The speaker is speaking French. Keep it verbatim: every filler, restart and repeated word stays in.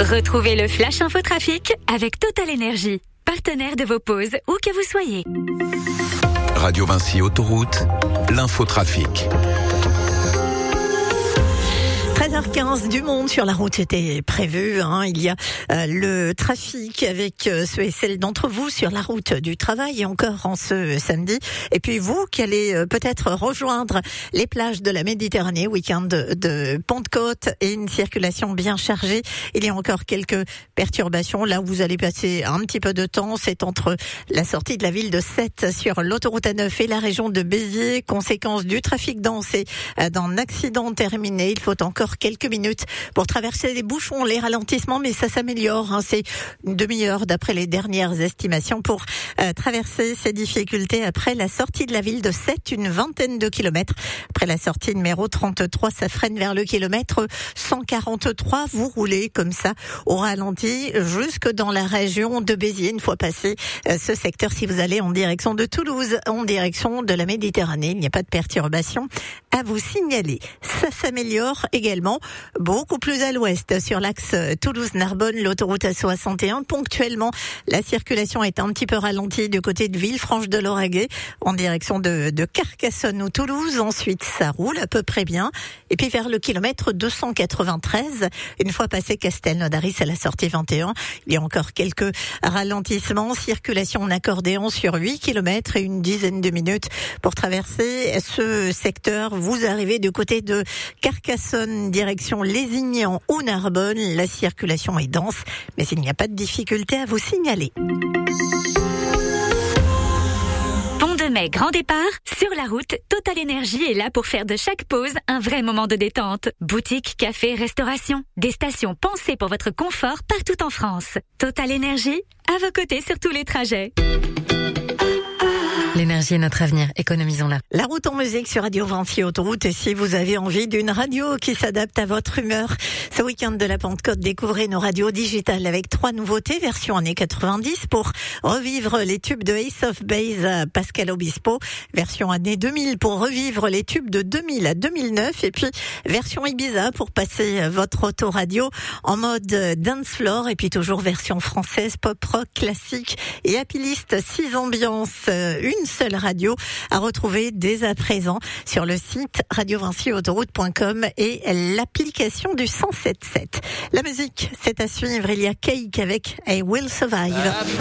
Retrouvez le Flash Info Trafic avec Total Énergie, partenaire de vos pauses où que vous soyez. Radio Vinci Autoroute, l'infotrafic. treize heures quinze, du monde sur la route était prévu. Hein. Il y a euh, le trafic avec euh, ceux et celles d'entre vous sur la route du travail et encore en ce samedi. Et puis vous qui allez euh, peut-être rejoindre les plages de la Méditerranée, week-end de, de Pentecôte et une circulation bien chargée. Il y a encore quelques perturbations. Là où vous allez passer un petit peu de temps, c'est entre la sortie de la ville de Sète sur l'autoroute A neuf et la région de Béziers. Conséquence du trafic dense et euh, d'un accident terminé. Il faut encore quelques minutes pour traverser les bouchons, les ralentissements, mais ça s'améliore. Hein. C'est une demi-heure d'après les dernières estimations pour euh, traverser ces difficultés après la sortie de la ville de Sète, une vingtaine de kilomètres. Après la sortie numéro trente-trois, ça freine vers le kilomètre cent quarante-trois. Vous roulez comme ça au ralenti jusque dans la région de Béziers. Une fois passé euh, ce secteur, si vous allez en direction de Toulouse, en direction de la Méditerranée, il n'y a pas de perturbation à vous signaler. Ça s'améliore également beaucoup plus à l'ouest sur l'axe Toulouse-Narbonne, l'autoroute A soixante et un. Ponctuellement, la circulation est un petit peu ralentie du côté de Villefranche-de-Lauragais en direction de, de Carcassonne ou Toulouse. Ensuite, ça roule à peu près bien. Et puis vers le kilomètre deux cent quatre-vingt-treize, une fois passé Castelnaudary à la sortie vingt et un, il y a encore quelques ralentissements. Circulation en accordéon sur huit kilomètres et une dizaine de minutes pour traverser ce secteur. Vous arrivez du côté de Carcassonne, direction Lézignan ou Narbonne. La circulation est dense, mais il n'y a pas de difficulté à vous signaler. Pont de Mai, grand départ. Sur la route, Total Énergie est là pour faire de chaque pause un vrai moment de détente. Boutique, café, restauration. Des stations pensées pour votre confort partout en France. Total Énergie, à vos côtés sur tous les trajets. L'énergie est notre avenir, économisons-la. La route en musique sur Radio Vinci Autoroute. Et si vous avez envie d'une radio qui s'adapte à votre humeur, ce week-end de la Pentecôte, découvrez nos radios digitales avec trois nouveautés, version années quatre-vingt-dix pour revivre les tubes de Ace of Base à Pascal Obispo, version années deux mille pour revivre les tubes de deux mille à deux mille neuf, et puis version Ibiza pour passer votre autoradio en mode dance floor, et puis toujours version française, pop rock, classique et happy list, six ambiances, une seule radio à retrouver dès à présent sur le site radio vinci autoroute point com et l'application du cent sept sept. La musique, c'est à suivre. Il y a Cake avec I Will Survive.